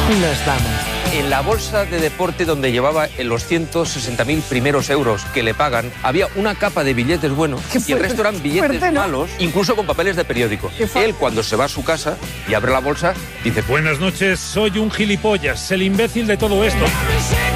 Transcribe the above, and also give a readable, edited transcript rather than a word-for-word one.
Nos vamos. En la bolsa de deporte donde llevaba los 160.000 primeros euros que le pagan, había una capa de billetes buenos y el resto eran billetes malos, incluso con papeles de periódico. Él, cuando se va a su casa y abre la bolsa, dice: buenas noches, soy un gilipollas, el imbécil de todo esto.